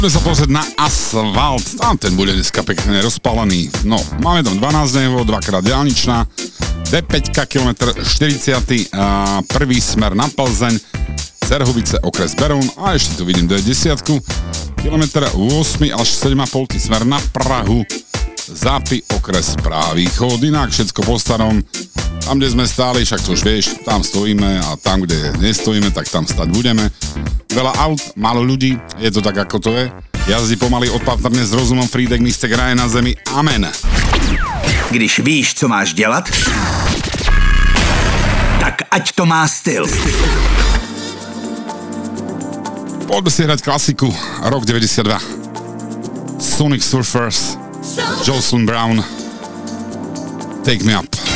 Poďme sa pozrieť na asfalt. Tam ten bude dneska pekne rozpálený. No, máme tam 12 neho, dvakrát diaľničná, D5 km 40, prvý smer na Plzeň, Cerhovice, okres Beroun a ešte tu vidím D10, kilometra 8 až 7,5 smer na Prahu, Zápy, okres Právýchod, inak všetko po starom. Tam, kde sme stáli, však to už vieš, tam stojíme a tam, kde nestojíme, tak tam stať budeme. Veľa aut, málo ľudí, je to tak, ako to je. Jazdí pomaly, opatrne, s rozumom, Frídek, místek, raje na zemi, amen. Když víš, co máš dělat, tak ať to má styl. Poďme si hrať klasiku, rok 92. Sonic Surfers, Jocelyn Brown, Take Me Up.